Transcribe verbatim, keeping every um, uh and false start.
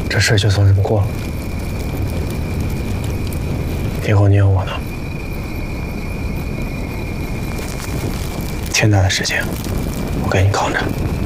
这事就算这么过了。以后你有我呢，天大的事情我给你扛着。